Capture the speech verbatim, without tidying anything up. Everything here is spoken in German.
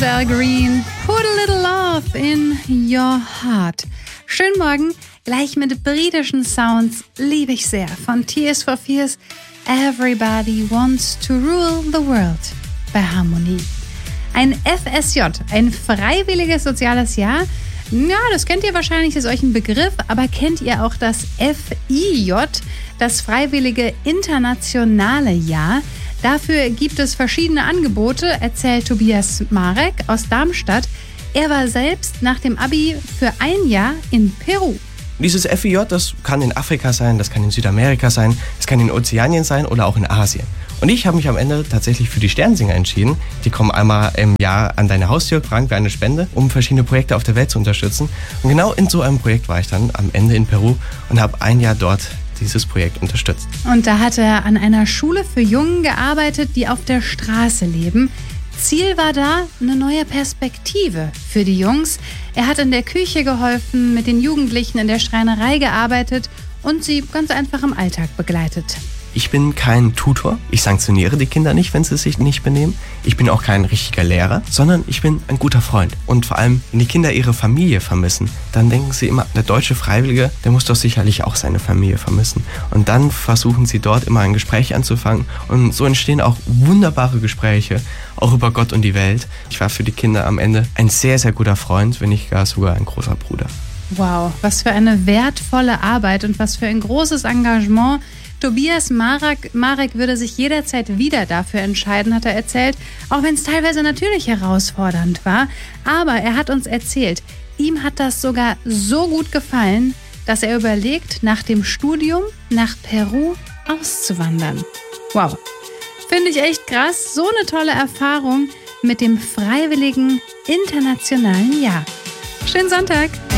Al Green. Put a little love in your heart. Schönen Morgen, gleich mit britischen Sounds, liebe ich sehr. Von Tears for Fears, Everybody Wants to Rule the World bei Harmonie. Ein F S J, ein freiwilliges soziales Jahr. Ja, das kennt ihr wahrscheinlich, ist euch ein Begriff, aber kennt ihr auch das F I J, das Freiwillige Internationale Jahr? Dafür gibt es verschiedene Angebote, erzählt Tobias Marek aus Darmstadt. Er war selbst nach dem Abi für ein Jahr in Peru. Dieses F I J, das kann in Afrika sein, das kann in Südamerika sein, das kann in Ozeanien sein oder auch in Asien. Und ich habe mich am Ende tatsächlich für die Sternsinger entschieden. Die kommen einmal im Jahr an deine Haustür, fragen für eine Spende, um verschiedene Projekte auf der Welt zu unterstützen. Und genau in so einem Projekt war ich dann am Ende in Peru und habe ein Jahr dort dieses Projekt unterstützt. Und da hat er an einer Schule für Jungen gearbeitet, die auf der Straße leben. Ziel war da eine neue Perspektive für die Jungs. Er hat in der Küche geholfen, mit den Jugendlichen in der Schreinerei gearbeitet und sie ganz einfach im Alltag begleitet. Ich bin kein Tutor, ich sanktioniere die Kinder nicht, wenn sie sich nicht benehmen. Ich bin auch kein richtiger Lehrer, sondern ich bin ein guter Freund. Und vor allem, wenn die Kinder ihre Familie vermissen, dann denken sie immer, der deutsche Freiwillige, der muss doch sicherlich auch seine Familie vermissen. Und dann versuchen sie dort immer ein Gespräch anzufangen und so entstehen auch wunderbare Gespräche, auch über Gott und die Welt. Ich war für die Kinder am Ende ein sehr, sehr guter Freund, wenn nicht gar sogar ein großer Bruder. Wow, was für eine wertvolle Arbeit und was für ein großes Engagement. Tobias Marek, Marek würde sich jederzeit wieder dafür entscheiden, hat er erzählt, auch wenn es teilweise natürlich herausfordernd war. Aber er hat uns erzählt, ihm hat das sogar so gut gefallen, dass er überlegt, nach dem Studium nach Peru auszuwandern. Wow, finde ich echt krass. So eine tolle Erfahrung mit dem Freiwilligen Internationalen Jahr. Schönen Sonntag!